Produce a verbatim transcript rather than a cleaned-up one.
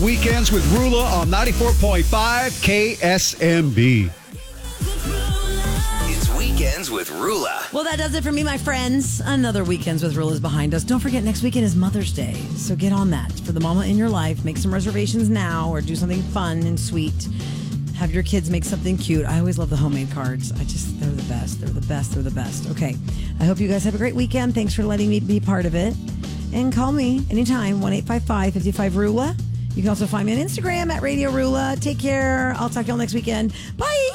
Weekends with Rula on ninety-four point five K S M B. It's Weekends with Rula. Well, that does it for me, my friends. Another Weekends with Rula is behind us. Don't forget, next weekend is Mother's Day. So get on that. For the mama in your life, make some reservations now or do something fun and sweet. Have your kids make something cute. I always love the homemade cards. I just, they're the best. They're the best. They're the best. Okay. I hope you guys have a great weekend. Thanks for letting me be part of it. And call me anytime, one eight five five, five five, Rula. You can also find me on Instagram at Radio Rula. Take care. I'll talk to y'all next weekend. Bye.